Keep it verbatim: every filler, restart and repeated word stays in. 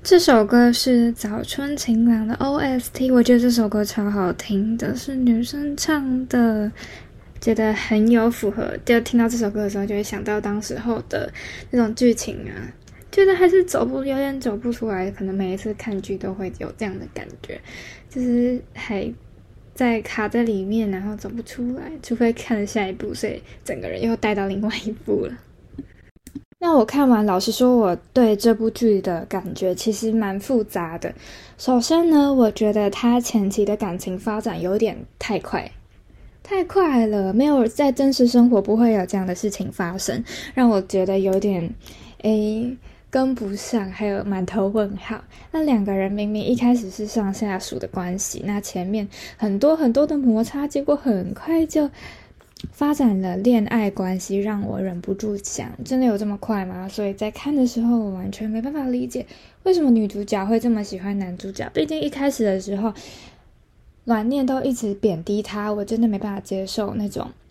这首歌是早春晴朗的 O S T， 我觉得这首歌超好听的，是女生唱的，觉得很有符合，就听到这首歌的时候就会想到当时候的那种剧情啊，觉得还是走不有点走不出来，可能每一次看剧都会有这样的感觉，就是还在卡在里面，然后走不出来，除非看了下一部，所以整个人又带到另外一部了。那我看完，老实说，我对这部剧的感觉其实蛮复杂的。首先呢，我觉得他前期的感情发展有点太快，太快了，没有在真实生活不会有这样的事情发生，让我觉得有点诶跟不上，还有满头问号。那两个人明明一开始是上下属的关系，那前面很多很多的摩擦，结果很快就发展了恋爱关系，让我忍不住想，真的有这么快吗？所以在看的时候，我完全没办法理解为什么女主角会这么喜欢男主角。毕竟一开始的时候，阮念都一直贬低他，我真的没办法接受那种